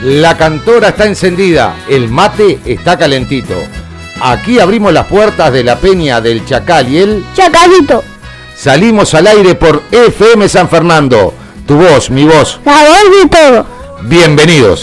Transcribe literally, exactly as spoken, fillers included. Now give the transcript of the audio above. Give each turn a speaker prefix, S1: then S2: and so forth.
S1: La cantora está encendida, el mate está calentito. Aquí abrimos las puertas de la Peña del Chacal y el
S2: Chacalito.
S1: Salimos al aire por F M San Fernando. Tu voz, mi voz.
S2: La voz de todo.
S1: Bienvenidos.